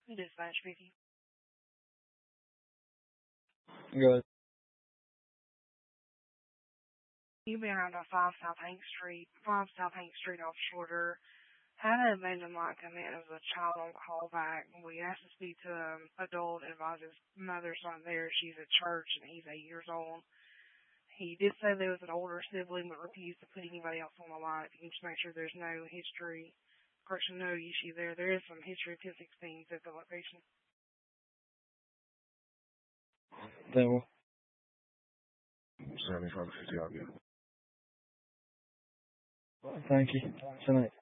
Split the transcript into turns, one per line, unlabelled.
Dispatch speaking.
Good.
You've been around 5 South Hank Street, 5 South Hank Street off Shorter. Had an abandoned lot come in as a child on the callback. We asked to speak to an adult and advised his mother's not there. She's at church and he's 8 years old. He did say there was an older sibling but refused to put anybody else on the lot. If you can just make sure there's no history, correction, no issue there. There is some history of 1016s at the location.
Then we'll
7550 Avenue.
thank you. Tonight.